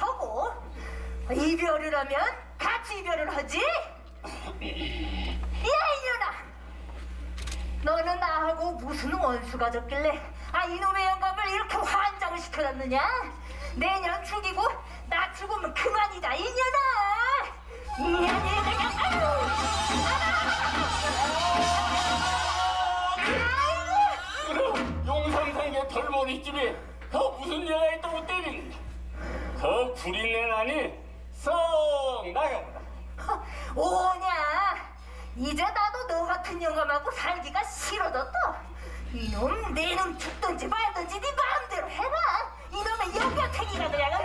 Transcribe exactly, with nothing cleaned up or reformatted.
못하고 이별을 하면 같이 이별을 하지? 야 이년아, 너는 나하고 무슨 원수가 졌길래 아 이놈의 영감을 이렇게 환장을 시켜놨느냐? 내년 죽이고 나 죽으면 그만이다 이년아. 이년이 그냥 아유 용산상계 털머리집에 그 무슨 여자 있다고 때리는데 그 구린내 나니 썩 나가보라. 오냐, 이제 나도 너 같은 영감하고 살기가 싫어졌다. 이놈 내놈 죽든지 말든지 네 마음대로 해라. 이놈의 영감탱이가 그냥